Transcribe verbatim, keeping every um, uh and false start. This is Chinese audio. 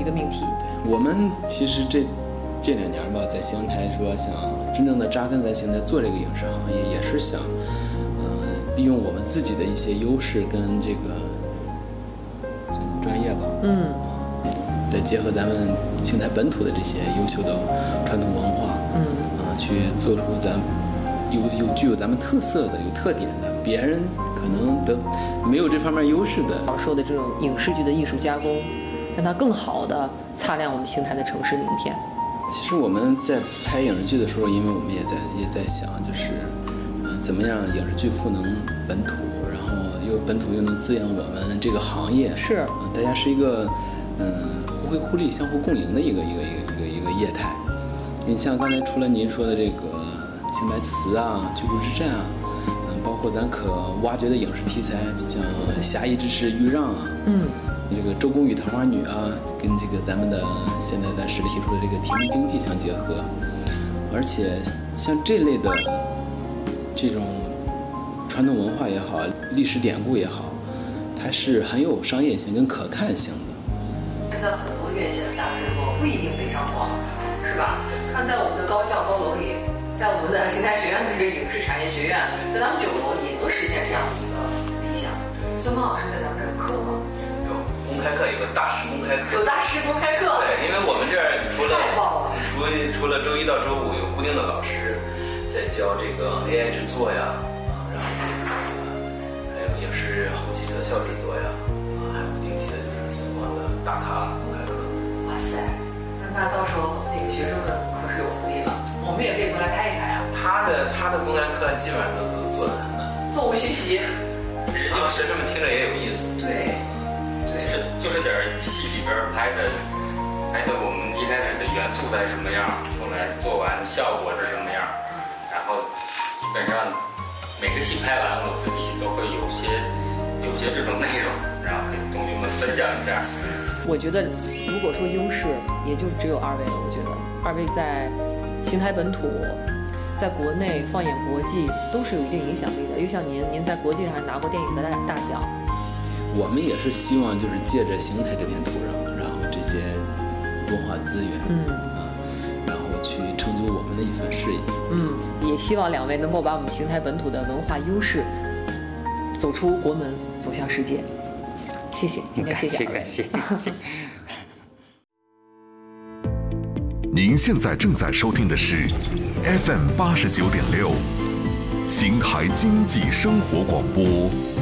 个命题。 对，我们其实这这两年吧，在邢台说想真正的扎根在邢台做这个影视行业，也是想，嗯、呃，利用我们自己的一些优势跟这个专业吧， 嗯， 再结合咱们邢台本土的这些优秀的传统文化， 嗯， 啊、呃，去做出咱有有具有咱们特色的、有特点的，别人可能得没有这方面优势的。 说的这种影视剧的艺术加工，让它更好的擦亮我们邢台的城市名片。 其实我们在拍影视剧的时候，因为我们也在也在想，就是，嗯、呃，怎么样影视剧赋能本土，然后又本土又能滋养我们这个行业。 是， 啊、呃，大家是一个，嗯、呃，互惠互利、相互共赢的一个一个一个一个一个业态。你像刚才除了您说的这个邢台词啊、居住之战啊，嗯、呃，包括咱可挖掘的影视题材，像《侠义之士豫让》啊， 嗯。 这个周公与桃花女啊，跟这个咱们的现在暂时提出的这个体力经济相结合，而且像这类的这种传统文化也好，历史典故也好，它是很有商业性跟可看性的。 现在很多院线的大制作不一定非常广，是吧？看在我们的高校高楼里，在我们的邢台学院的这个影视产业学院，在咱们九楼也能实现这样的一个理想。孙峰老师在咱们这儿有课吗？ 公开课有个大师公开课， 有大师公开课。 对，因为我们这儿除了太棒了， 除除了周一到周五有固定的老师在教这个 A I 制作呀，啊，然后这个还有影视后期特效制作呀，啊，还有不定期的就是孙光的大咖公开课。 哇塞，那到时候那个学生们可是有福利了，我们也可以过来开一开啊。 他的他的公开课基本上都都做的很满， 座无虚席， 然后学生们听着也有意思。 对。 就是就是点戏里边拍的，拍的我们一开始的元素在什么样，后来做完效果是什么样，然后基本上每个戏拍完，我自己都会有些有些这种内容，然后跟同学们分享一下。 我觉得如果说优势，也就只有二位了。我觉得二位在邢台本土，在国内放眼国际都是有一定影响力的。又像您，您在国际上还拿过电影的大大奖。 我们也是希望，就是借着邢台这片土壤，然后这些文化资源， 嗯啊，然后去成就我们的一番事业。 嗯，也希望两位能够把我们邢台本土的文化优势走出国门，走向世界。谢谢，今天谢谢感谢感谢。 您现在正在收听的是 F M 八十九点六，邢台经济生活广播。